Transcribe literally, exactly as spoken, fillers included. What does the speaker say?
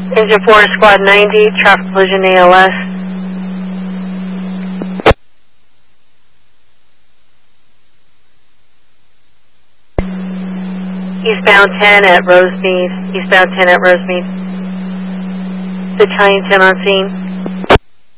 Engine four, Squad ninety, traffic collision A L S. Eastbound ten at Rosemead. Eastbound ten at Rosemead. Battalion ten on scene.